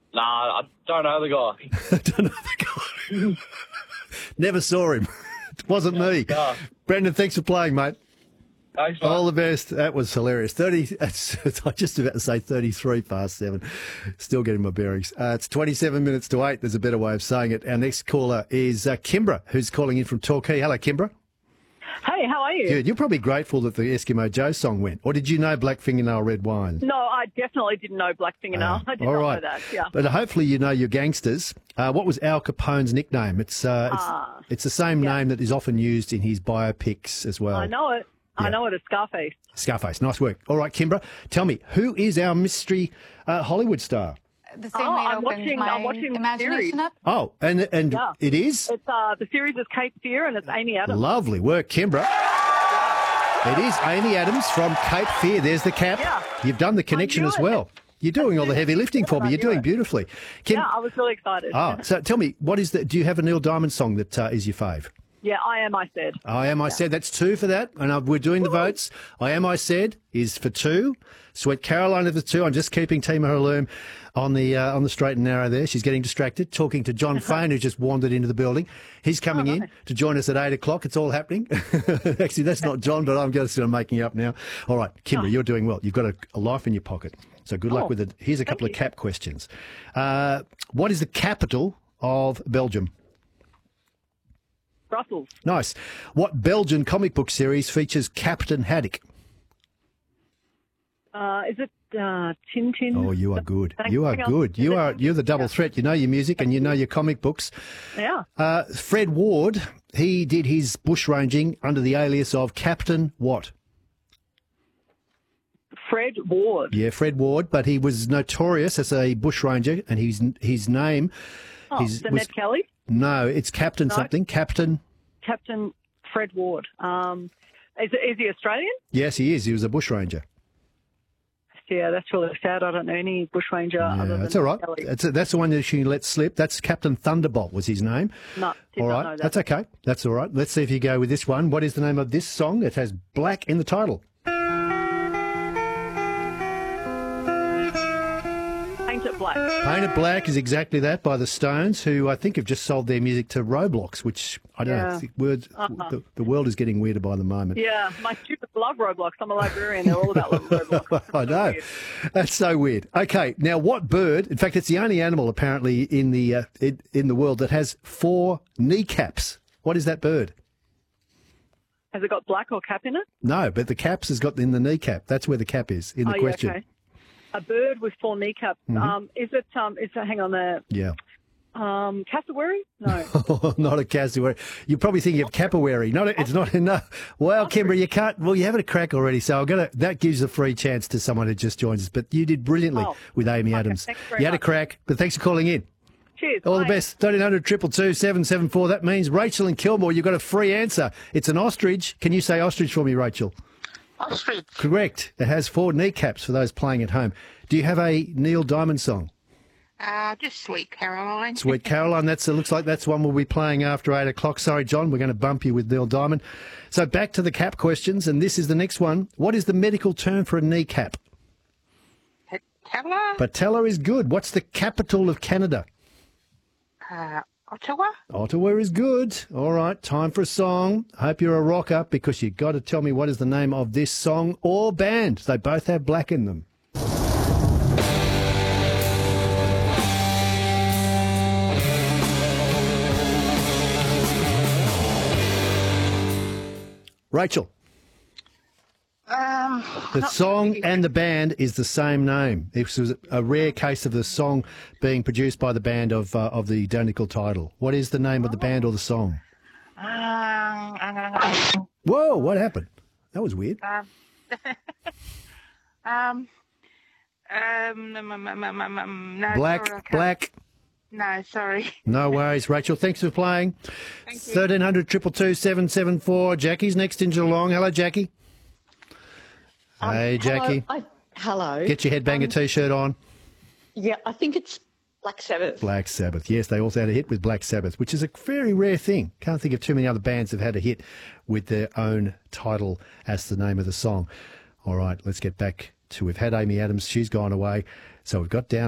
Nah, I don't know the guy. Don't know the guy. Never saw him. It wasn't me. No. Brendan, thanks for playing, mate. Thanks, mate. All the best. That was hilarious. I was just about to say 33 past 7. Still getting my bearings. It's 27 minutes to 8. There's a better way of saying it. Our next caller is Kimbra, who's calling in from Torquay. Hello, Kimbra. Hey, how are you? Good. You're probably grateful that the Eskimo Joe song went. Or did you know Black Fingernail Red Wine? No, I definitely didn't know Black Fingernail. I did all not right. know that, yeah. But hopefully you know your gangsters. What was Al Capone's nickname? It's the same name that is often used in his biopics as well. I know it. Yeah. I know it as Scarface. Scarface. Nice work. All right, Kimbra, tell me, who is our mystery Hollywood star? The thing I'm watching the imagination series. up. Oh, and Yeah. it is? It's the series is Cape Fear and it's Amy Adams. Lovely work, Kimbra. It is Amy Adams from Cape Fear. There's the cap. Yeah. You've done the connection knew as it. well. You're doing all the heavy lifting for me. I You're knew doing it. beautifully. Yeah, I was really excited. So tell me, do you have a Neil Diamond song that is your fave? Yeah, I Am, I Said. I Am, I Said. That's 2 for that. And we're doing the votes. I Am, I Said is for 2. Sweet Caroline is for 2. I'm just keeping Tima Halloum on the straight and narrow there. She's getting distracted, talking to John Fane, who just wandered into the building. He's coming in to join us at 8 o'clock. It's all happening. Actually, that's not John, but I'm just making it up now. All right, Kimber, you're doing well. You've got a life in your pocket. So good luck with it. Here's a couple of cap questions. What is the capital of Belgium? Brussels. Nice. What Belgian comic book series features Captain Haddock? Is it Tintin? Oh, you are good. Thanks. You are Hang on. good. You're the double threat. You know your music and you know your comic books. Yeah. Fred Ward, he did his bushranging under the alias of Captain what? Fred Ward. Yeah, Fred Ward, but he was notorious as a bushranger, and his name So Ned Kelly? No, it's Captain something. Captain Fred Ward. Is he Australian? Yes, he is. He was a bushranger. Yeah, that's really sad. I don't know any bushranger other than That's all right. Kelly. That's the one that you let slip. That's Captain Thunderbolt was his name. No, did all not right, know that. that's okay. That's all right. Let's see if you go with this one. What is the name of this song? It has black in the title. Paint It Black. Paint It Black is exactly that by the Stones, who I think have just sold their music to Roblox, which I don't know. The world is getting weirder by the moment. Yeah, my students love Roblox. I'm a librarian. They're all about Roblox. I know. That's so weird. Okay, now what bird? In fact, it's the only animal apparently in the world that has 4 kneecaps. What is that bird? Has it got black or cap in it? No, but the caps has got in the kneecap. That's where the cap is in the question. Yeah, okay. A bird with 4 kneecaps. Is it? Hang on there. Yeah. Cassowary? No. Not a cassowary. You're probably thinking of capoeira. It's not enough. Well, Kimber, you can't. Well, you haven't a crack already, so that gives a free chance to someone who just joins us. But you did brilliantly with Amy Adams. You had a crack, but thanks for calling in. Cheers. All bye. the best. 1300 222 774. That means Rachel and Kilmore, you've got a free answer. It's an ostrich. Can you say ostrich for me, Rachel? Ostrich. Correct. It has 4 kneecaps for those playing at home. Do you have a Neil Diamond song? Just Sweet Caroline. Sweet Caroline. Looks like that's one we'll be playing after 8 o'clock. Sorry, John, we're going to bump you with Neil Diamond. So back to the cap questions, and this is the next one. What is the medical term for a kneecap? Patella. Patella is good. What's the capital of Canada? Ottawa. Ottawa is good. All right, time for a song. Hope you're a rocker because you've got to tell me what is the name of this song or band. They both have black in them. Rachel. The song and the band is the same name. This was a rare case of the song being produced by the band of the identical title. What is the name of the band or the song? Whoa, what happened? That was weird. No, Black. No, sorry. No worries, Rachel. Thanks for playing. Thank you. 1300 222 774. Jackie's next in Geelong. Hello, Jackie. Hey, Jackie. Hello. Get your Headbanger T-shirt on. Yeah, I think it's Black Sabbath. Black Sabbath. Yes, they also had a hit with Black Sabbath, which is a very rare thing. Can't think of too many other bands that have had a hit with their own title as the name of the song. All right, let's get back to, we've had Amy Adams. She's gone away. So we've got down